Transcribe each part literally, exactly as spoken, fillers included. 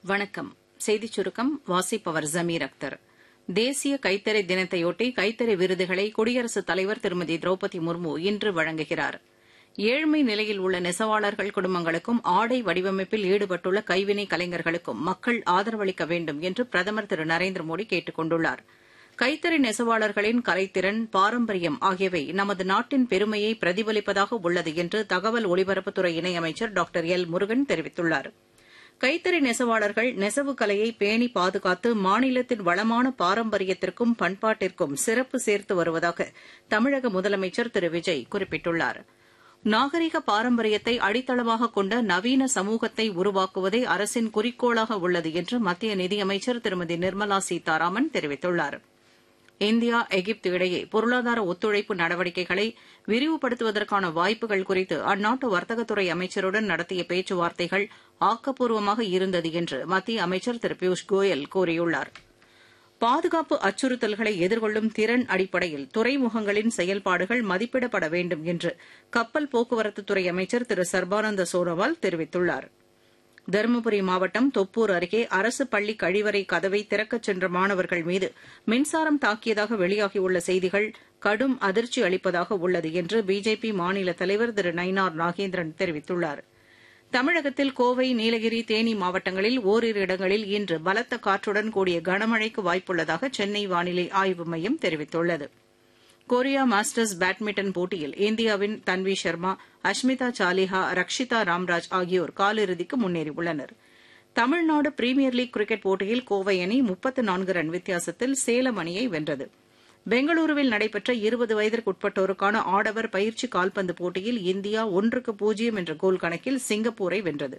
வணக்கம். செய்திச் சுருக்கம் வாசிப்பவர் ஜமீர் அக்தர். தேசிய கைத்தறி தினத்தையொட்டி கைத்தறி விருதுகளை குடியரசுத் தலைவர் திருமதி திரௌபதி முர்மு இன்று வழங்குகிறார். ஏழ்மை நிலையில் உள்ள நெசவாளர்கள் குடும்பங்களுக்கும் ஆடை வடிவமைப்பில் ஈடுபட்டுள்ள கைவினை கலைஞர்களுக்கும் மக்கள் ஆதரவளிக்க வேண்டும் என்று பிரதமர் திரு நரேந்திர மோடி கேட்டுக் கொண்டுள்ளார். கைத்தறி நெசவாளர்களின் கலைத்திறன், பாரம்பரியம் ஆகியவை நமது நாட்டின் பெருமையை பிரதிபலிப்பதாக உள்ளது என்று தகவல் ஒலிபரப்புத்துறை இணையமைச்சர் டாக்டர் எல் முருகன் தெரிவித்துள்ளார். கைத்தறி நெசவாளர்கள் நெசவு கலையை பேணி பாதுகாத்து மாநிலத்தின் வளமான பாரம்பரியத்திற்கும் பண்பாட்டிற்கும் சிறப்பு சேர்த்து வருவதாக தமிழக முதலமைச்சர் திரு விஜய் குறிப்பிட்டுள்ளார். நாகரிக பாரம்பரியத்தை அடித்தளமாக கொண்ட நவீன சமூகத்தை உருவாக்குவதே அரசின் குறிக்கோளாக உள்ளது என்று மத்திய நிதியமைச்சர் திருமதி நிர்மலா சீதாராமன் தெரிவித்துள்ளார். இந்தியா, எகிப்து இடையே பொருளாதார ஒத்துழைப்பு நடவடிக்கைகளை விரிவுபடுத்துவதற்கான வாய்ப்புகள் குறித்து அந்நாட்டு வர்த்தகத்துறை அமைச்சருடன் நடத்திய பேச்சுவார்த்தைகள் ஆக்கப்பூர்வமாக இருந்தது என்று மத்திய அமைச்சர் திரு பியூஷ் கோயல் கூறியுள்ளார். பாதுகாப்பு அச்சுறுத்தல்களை எதிர்கொள்ளும் திறன் அடிப்படையில் துறைமுகங்களின் செயல்பாடுகள் மதிப்பிடப்பட வேண்டும் என்று கப்பல் போக்குவரத்துத்துறை அமைச்சர் திரு சர்பானந்த சோனோவால் தெரிவித்துள்ளார். தருமபுரி மாவட்டம் தொப்பூர் அருகே அரசு பள்ளி கழிவறை கதவை திறக்கச் சென்ற மாணவர்கள் மீது மின்சாரம் தாக்கியதாக வெளியாகியுள்ள செய்திகள் கடும் அதிர்ச்சி அளிப்பதாக உள்ளது என்று பிஜேபி மாநில தலைவர் திரு நயினார் நாகேந்திரன் தெரிவித்துள்ளார். தமிழகத்தில் கோவை, நீலகிரி, தேனி மாவட்டங்களில் ஓரிரு இடங்களில் இன்று பலத்த காற்றுடன் கூடிய கனமழைக்கு வாய்ப்புள்ளதாக சென்னை வானிலை ஆய்வு மையம் தெரிவித்துள்ளது. கொரியா மாஸ்டர்ஸ் பேட்மிண்டன் போட்டியில் இந்தியாவின் தன்வி சர்மா, அஷ்மிதா சாலிஹா, ரக்ஷிதா ராம்ராஜ் ஆகியோர் காலிறுதிக்கு முன்னேறியுள்ளனர். தமிழ்நாடு பிரீமியர் லீக் கிரிக்கெட் போட்டியில் கோவை அணி முப்பத்து நான்கு ரன் வித்தியாசத்தில் சேலம் அணியை வென்றது. பெங்களூருவில் நடைபெற்ற இருபது வயதிற்குட்பட்டோருக்கான ஆடவர் பயிற்சி கால்பந்து போட்டியில் இந்தியா ஒன்றுக்கு பூஜ்ஜியம் என்ற கோல் கணக்கில் சிங்கப்பூரை வென்றது.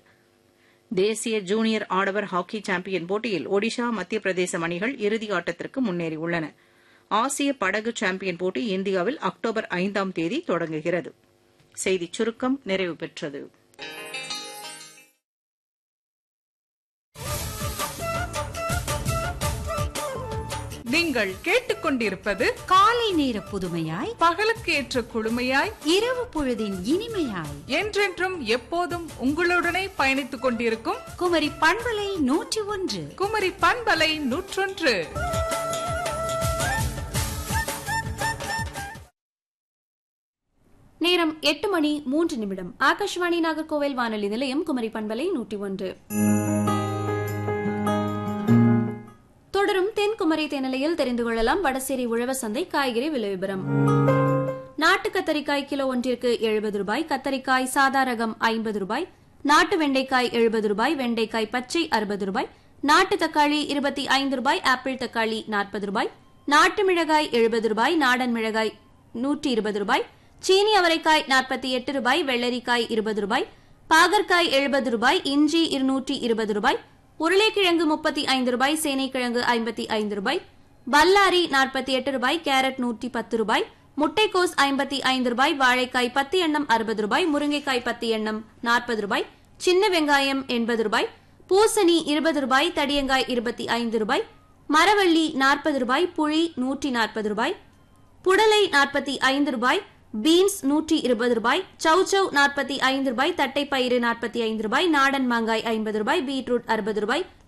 தேசிய ஜூனியர் ஆடவர் ஹாக்கி சாம்பியன் போட்டியில் ஒடிஷா, மத்திய பிரதேசம் அணிகள் இறுதியாட்டத்திற்கு முன்னேறியுள்ளன. ஆசிய படகு சாம்பியன் போட்டி இந்தியாவில் அக்டோபர் ஐந்தாம் தேதி தொடங்குகிறது. செய்திச் சுருக்கம் நிறைவு பெற்றது. நீங்கள் கேட்டுக்கொண்டிருப்பது காலை நேர புதுமையாய், பகலுக்கு ஏற்ற குழுமையாய், இரவு பொழுதின் இனிமையாய், என்றென்றும் எப்போதும் உங்களுடனே பயணித்துக் கொண்டிருக்கும் குமரி பண்பலை நூற்றி ஒன்று. குமரி பண்பலை நூற்றொன்று. நேரம் எட்டு மணி மூன்று நிமிடம். ஆகாஷ்வாணி நாகர்கோவில் வானொலி நிலையம், குமரி பண்பலை நூற்றி ஒன்று. தொடரும் தென்குமரி தேனிலையில் தெரிந்து கொள்ளலாம் வடசேரி உழவர் சந்தை காய்கறி விலை விவரம். நாட்டு கத்தரிக்காய் கிலோ ஒன்றிற்கு எழுபது ரூபாய், கத்தரிக்காய் சாதா ரகம் ஐம்பது ரூபாய், நாட்டு வெண்டைக்காய் எழுபது ரூபாய், வெண்டைக்காய் பச்சை அறுபது ரூபாய், நாட்டு தக்காளி இருபத்தி ஐந்து ரூபாய், ஆப்பிள் தக்காளி நாற்பது ரூபாய், நாட்டு மிளகாய் எழுபது ரூபாய், நாடன் மிளகாய் நூற்றி இருபது ரூபாய், சீனி அவரைக்காய் நாற்பத்தி எட்டு ரூபாய், வெள்ளரிக்காய் இருபது ரூபாய், பாகற்காய் எழுபது ரூபாய், இஞ்சி இருநூற்றி இருபது ரூபாய், உருளைக்கிழங்கு முப்பத்தி ஐந்து ரூபாய், சேனைக்கிழங்கு ஐம்பத்தி ஐந்து ரூபாய், பல்லாரி நாற்பத்தி எட்டு ரூபாய், கேரட் நூற்றி பத்து ரூபாய், முட்டைக்கோஸ் ஐம்பத்தி ஐந்து ரூபாய், வாழைக்காய் பத்து எண்ணம் அறுபது ரூபாய், முருங்கைக்காய் பத்து எண்ணம் நாற்பது ரூபாய், சின்ன வெங்காயம் எண்பது ரூபாய், பூசணி இருபது ரூபாய், தடியங்காய் இருபத்தி ஐந்து ரூபாய், மரவள்ளி நாற்பது ரூபாய், புளி நூற்றி நாற்பது ரூபாய், புடலை நாற்பத்தி ஐந்து ரூபாய், பீன்ஸ் நூற்றி இருபது ரூபாய், சௌச்சௌ நாற்பத்தி ஐந்து ரூபாய், தட்டைப்பயிறு நாற்பத்தி ஐந்து ரூபாய், நாடன் மாங்காய் ஐம்பது ரூபாய், பீட்ரூட் அறுபது ரூபாய்,